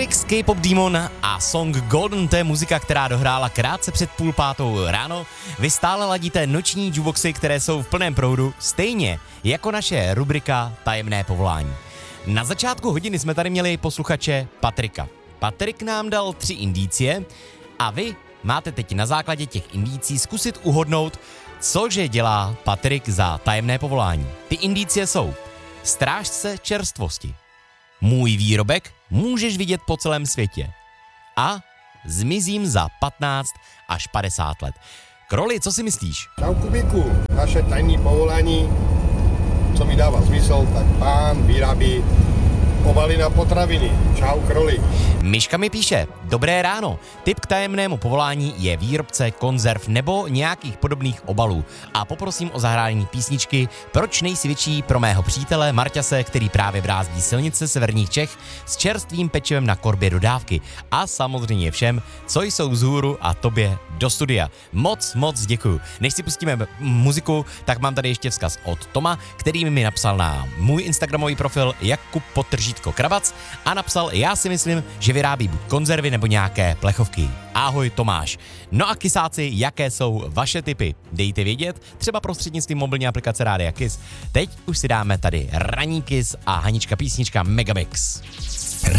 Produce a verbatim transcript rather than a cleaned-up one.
K-pop Demon a song Golden, to je muzika, která dohrála krátce před půl pátou ráno. Vy stále ladíte noční jukeboxy, které jsou v plném proudu, stejně jako naše rubrika Tajemné povolání. Na začátku hodiny jsme tady měli posluchače Patrika. Patrik nám dal tři indicie a vy máte teď na základě těch indicí zkusit uhodnout, cože dělá Patrik za tajemné povolání. Ty indicie jsou strážce čerstvosti, můj výrobek můžeš vidět po celém světě a zmizím za patnáct až padesát let. Kroli, co si myslíš? Čau Kubíku, naše tajné povolání, co mi dává smysl, tak pán vyrábí obaly na potraviny. Čau Kroli. Myška mi píše, dobré ráno, tip k tajemnému povolání je výrobce konzerv nebo nějakých podobných obalů a poprosím o zahrání písničky Proč nejsi větší pro mého přítele Marťase, který právě brázdí silnice severních Čech s čerstvým pečivem na korbě dodávky a samozřejmě všem, co jsou vzhůru a tobě do studia. Moc, moc děkuju. Než si pustíme muziku, tak mám tady ještě vzkaz od Toma, který mi napsal na můj instagramový profil Jakub Potržítko Krabac a napsal, já si myslím, že vyrábí buď konzervy nebo nějaké plechovky. Ahoj Tomáš. No a kysáci, jaké jsou vaše tipy? Dejte vědět, třeba prostřednictvím mobilní aplikace Rádia Kiss. Teď už si dáme tady ranní Kiss a Hanička písnička Megamix.